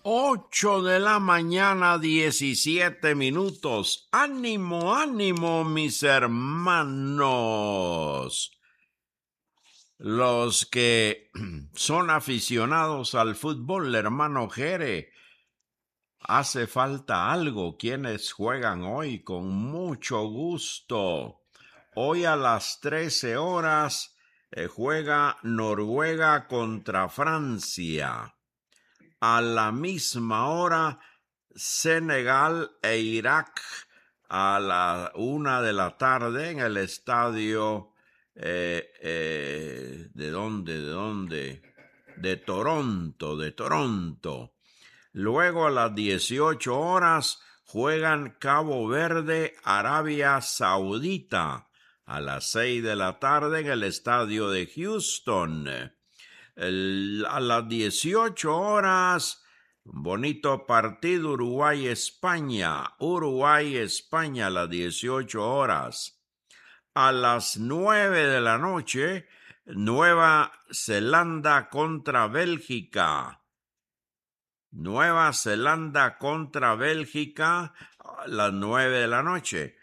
8 de la mañana, 17 minutos. Ánimo, ánimo, mis hermanos. Los que son aficionados al fútbol, hermano Jere, hace falta algo. ¿Quiénes juegan hoy? Con mucho gusto. Hoy a las 13 horas juega Noruega contra Francia. A la misma hora, Senegal e Irak a la 1 de la tarde en el estadio ¿de dónde? De Toronto. Luego a las 18 horas juegan Cabo Verde, Arabia Saudita a las 6 de la tarde en el estadio de Houston. A las 18 horas, bonito partido, Uruguay-España a las 18 horas. A las 9 de la noche, Nueva Zelanda contra Bélgica. Nueva Zelanda contra Bélgica a las 9 de la noche.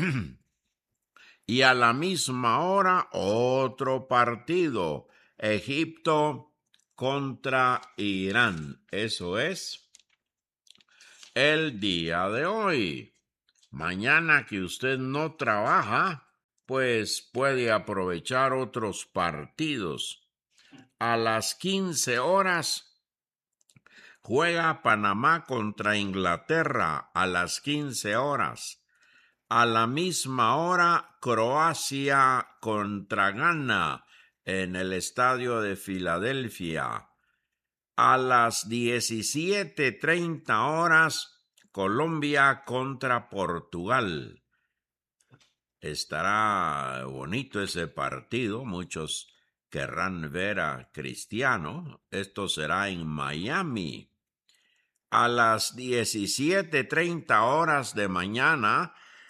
Y a la misma hora, otro partido. Egipto contra Irán. Eso es el día de hoy. Mañana que usted no trabaja, pues puede aprovechar otros partidos. A las 15 horas juega Panamá contra Inglaterra a las 15 horas. A la misma hora, Croacia contra Ghana en el estadio de Filadelfia. A las 17:30 horas, Colombia contra Portugal. Estará bonito ese partido. Muchos querrán ver a Cristiano. Esto será en Miami. A las 17:30 horas de mañana,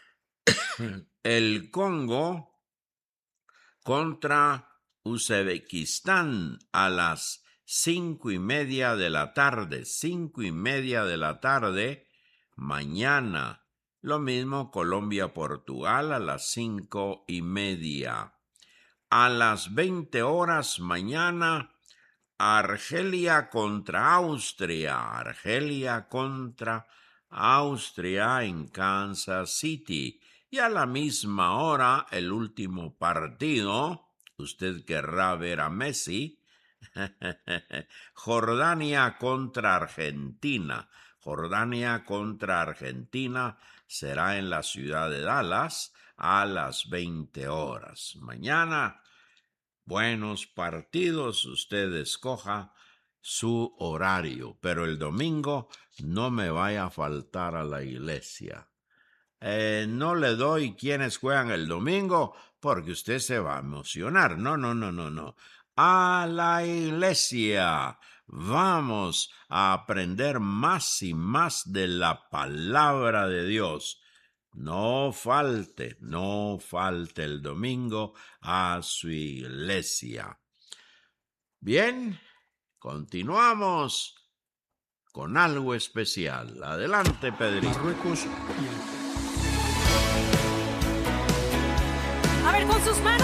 el Congo contra Uzbekistán a las 5:30 de la tarde. 5:30 de la tarde mañana. Lo mismo Colombia-Portugal a las 5:30. A las 20 horas mañana, Argelia contra Austria. Argelia contra Austria en Kansas City. Y a la misma hora, el último partido, usted querrá ver a Messi, Jordania contra Argentina. Jordania contra Argentina será en la ciudad de Dallas a las 20 horas. Mañana, buenos partidos, usted escoja su horario, pero el domingo no me vaya a faltar a la iglesia. No le doy quienes juegan el domingo porque usted se va a emocionar. No. A la iglesia. Vamos a aprender más y más de la palabra de Dios. No falte el domingo a su iglesia. Bien, continuamos con algo especial. Adelante, Pedrito. Marruecos y el... A ver, con sus manos.